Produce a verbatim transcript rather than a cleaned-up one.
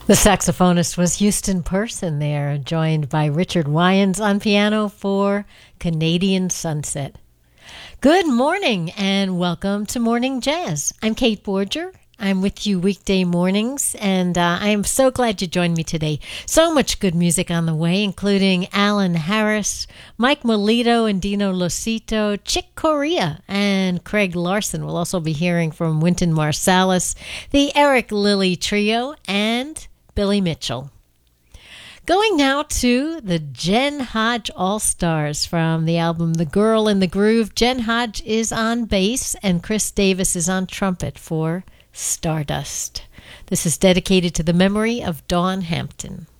The saxophonist was Houston Person there, joined by Richard Wyans on piano for Canadian Sunset. Good morning and welcome to Morning Jazz. I'm Kate Borger. I'm with you weekday mornings, and uh, I am so glad you joined me today. So much good music on the way, including Alan Harris, Mike Molito and Dino Losito, Chick Corea, and Craig Larson. We'll also be hearing from Wynton Marsalis, the Eric Lilly Trio, and Billy Mitchell. Going now to the Jen Hodge All-Stars from the album The Girl in the Groove. Jen Hodge is on bass, and Chris Davis is on trumpet for Stardust. This is dedicated to the memory of Dawn Hampton.